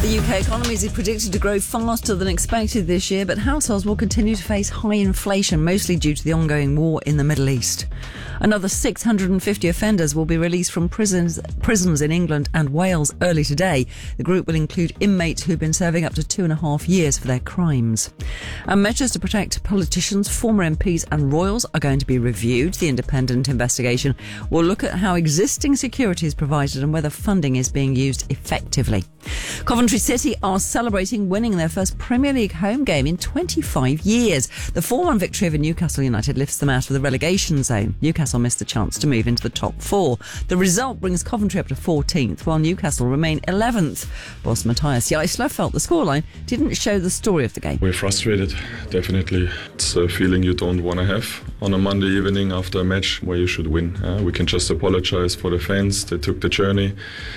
The UK economy is predicted to grow faster than expected this year, but households will continue to face high inflation, mostly due to the ongoing war in the Middle East. Another 650 offenders will be released from prisons in England and Wales early today. The group will include inmates who've been serving up to 2.5 years for their crimes. And measures to protect politicians, former MPs and royals are going to be reviewed. The independent investigation will look at how existing security is provided and whether funding is being used effectively. Coventry City are celebrating winning their first Premier League home game in 25 years. The 4-1 victory over Newcastle United lifts them out of the relegation zone. Newcastle missed the chance to move into the top 4. The result brings Coventry up to 14th, while Newcastle remain 11th. Boss Matthias Jaisler felt the scoreline didn't show the story of the game. We're frustrated, definitely. It's a feeling you don't want to have on a Monday evening after a match where you should win. We can just apologise for the fans. They took the journey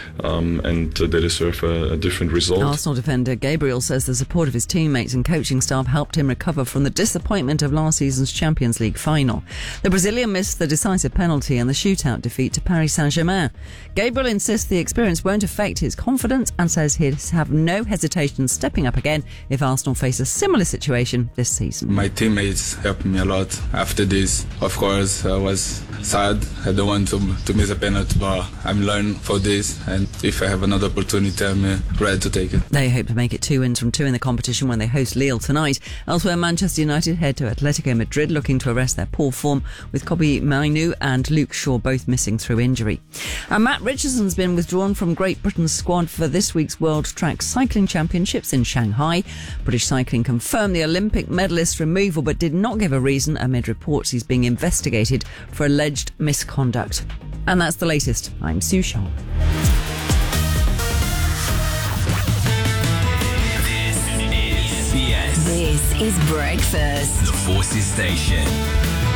and they deserve a different result. Arsenal defender Gabriel says the support of his teammates and coaching staff helped him recover from the disappointment of last season's Champions League final. The Brazilian missed the decisive penalty and the shootout defeat to Paris Saint-Germain. Gabriel insists the experience won't affect his confidence and says he'd have no hesitation stepping up again if Arsenal face a similar situation this season. My teammates helped me a lot after this. Of course, I was sad. I don't want to miss a penalty, but I'm learning for this, and if I have another opportunity, I'm ready to take it. They hope to make it 2 wins from 2 in the competition when they host Lille tonight. Elsewhere, Manchester United head to Atletico Madrid looking to arrest their poor form, with Kobbie Mainoo and Luke Shaw both missing through injury. And Matt Richardson's been withdrawn from Great Britain's squad for this week's World Track Cycling Championships in Shanghai. British Cycling confirmed the Olympic medalist's removal but did not give a reason amid reports he's being investigated for alleged misconduct. And that's the latest. I'm Sue Shaw. This is Breakfast, the Forces Station.